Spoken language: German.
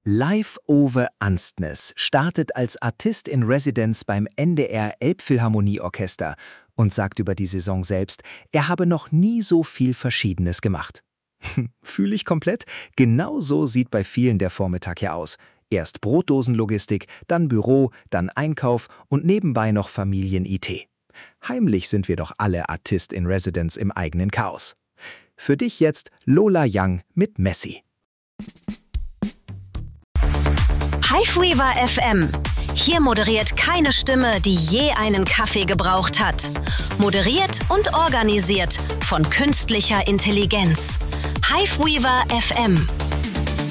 Live Ove Anstnes startet als Artist in Residence beim NDR Elbphilharmonieorchester und sagt über die Saison selbst, er habe noch nie so viel Verschiedenes gemacht. Fühle ich komplett? Genau so sieht bei vielen der Vormittag ja aus. Erst Brotdosenlogistik, dann Büro, dann Einkauf und nebenbei noch Familien-IT. Heimlich sind wir doch alle Artist in Residence im eigenen Chaos. Für dich jetzt Lola Young mit Messi. Hiveweaver FM. Hier moderiert keine Stimme, die je einen Kaffee gebraucht hat. Moderiert und organisiert von künstlicher Intelligenz. Hiveweaver FM.